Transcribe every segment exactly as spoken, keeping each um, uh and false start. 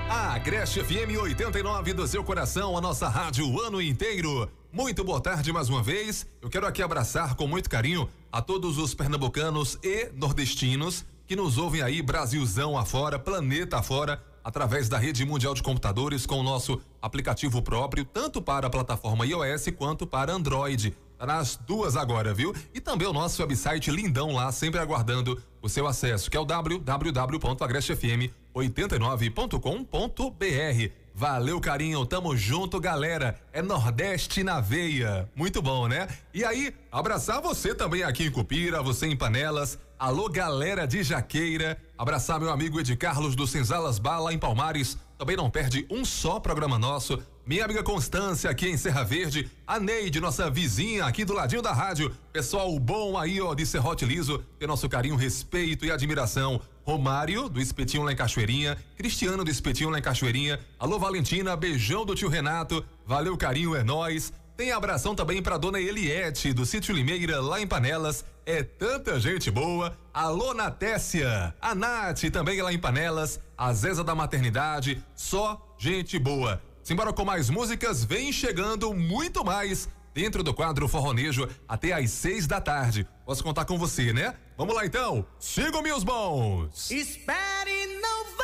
A Agreste F M oitenta e nove do seu coração, a nossa rádio o ano inteiro. Muito boa tarde mais uma vez. Eu quero aqui abraçar com muito carinho a todos os pernambucanos e nordestinos que nos ouvem aí Brasilzão afora, planeta afora, através da rede mundial de computadores com o nosso aplicativo próprio, tanto para a plataforma iOS quanto para Android. Tá nas duas agora, viu? E também o nosso website lindão lá, sempre aguardando o seu acesso, que é o w w w ponto agreste f m oitenta e nove ponto com ponto b r. Valeu, carinho, tamo junto, galera. É Nordeste na veia. Muito bom, né? E aí, abraçar você também aqui em Cupira, você em Panelas. Alô, galera de Jaqueira. Abraçar meu amigo Ed Carlos do Senzalas Bala em Palmares. Também não perde um só programa nosso. Minha amiga Constância aqui em Serra Verde. A Neide, nossa vizinha aqui do ladinho da rádio. Pessoal bom aí, ó, de Serrote Liso. Tem nosso carinho, respeito e admiração. Romário, do Espetinho lá em Cachoeirinha. Cristiano, do Espetinho lá em Cachoeirinha. Alô, Valentina, beijão do tio Renato. Valeu, carinho, é nóis. Tem abração também pra dona Eliette, do Sítio Limeira, lá em Panelas. É tanta gente boa. Alô, Natécia. A Nath, também lá em Panelas. A Zeza da Maternidade. Só gente boa. Simbora com mais músicas, vem chegando muito mais dentro do quadro Forronejo até às seis da tarde. Posso contar com você, né? Vamos lá então, sigam meus bons. Espere, não vá.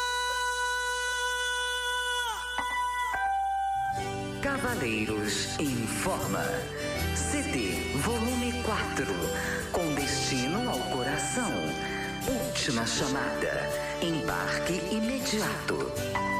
Cavaleiros informa. C D volume quatro, com destino ao coração. Última chamada. Embarque imediato.